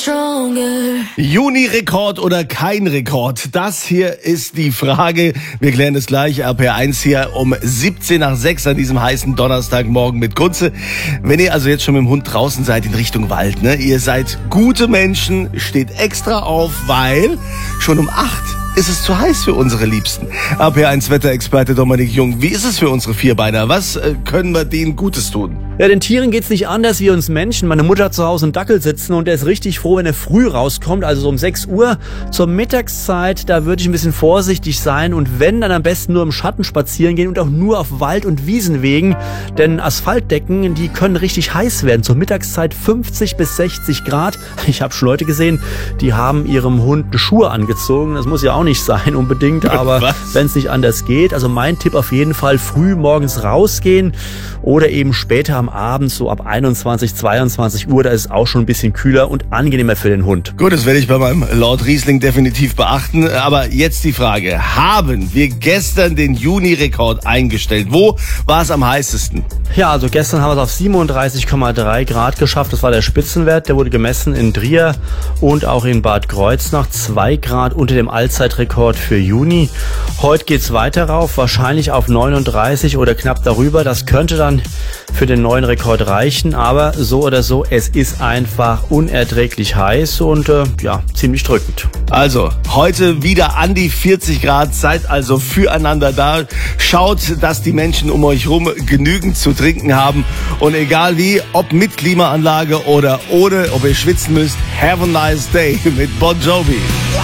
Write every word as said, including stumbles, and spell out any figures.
Juni-Rekord oder kein Rekord? Das hier ist die Frage. Wir klären es gleich. R P R eins hier um siebzehn nach sechs an diesem heißen Donnerstagmorgen mit Kunze. Wenn ihr also jetzt schon mit dem Hund draußen seid in Richtung Wald, ne? Ihr seid gute Menschen, steht extra auf, weil schon um acht ist es zu heiß für unsere Liebsten. R P R eins Wetterexperte Dominik Jung, wie ist es für unsere Vierbeiner? Was äh, können wir denen Gutes tun? Ja, den Tieren geht's nicht anders wie uns Menschen. Meine Mutter hat zu Hause einen Dackel sitzen und der ist richtig froh, wenn er früh rauskommt, also so um sechs Uhr. Zur Mittagszeit, da würde ich ein bisschen vorsichtig sein und wenn, dann am besten nur im Schatten spazieren gehen und auch nur auf Wald- und Wiesenwegen. Denn Asphaltdecken, die können richtig heiß werden. Zur Mittagszeit fünfzig bis sechzig Grad. Ich habe schon Leute gesehen, die haben ihrem Hund Schuhe angezogen. Das muss ja auch nicht sein unbedingt, aber wenn es nicht anders geht. Also mein Tipp auf jeden Fall, früh morgens rausgehen oder eben später am Abend, so ab einundzwanzig, zweiundzwanzig Uhr, da ist es auch schon ein bisschen kühler und angenehmer für den Hund. Gut, das werde ich bei meinem Lord Riesling definitiv beachten. Aber jetzt die Frage, haben wir gestern den Juni-Rekord eingestellt? Wo war es am heißesten? Ja, also gestern haben wir es auf siebenunddreißig Komma drei Grad geschafft. Das war der Spitzenwert. Der wurde gemessen in Trier und auch in Bad Kreuznach. Zwei Grad unter dem Allzeitrekord für Juni. Heute geht's weiter rauf, wahrscheinlich auf neununddreißig oder knapp darüber. Das könnte dann für den neuen Rekord reichen. Aber so oder so, es ist einfach unerträglich heiß und äh, ja, ziemlich drückend. Also, heute wieder an die vierzig Grad. Seid also füreinander da. Schaut, dass die Menschen um euch rum genügend zu trinken haben. Und egal wie, ob mit Klimaanlage oder ohne, ob ihr schwitzen müsst, have a nice day mit Bon Jovi.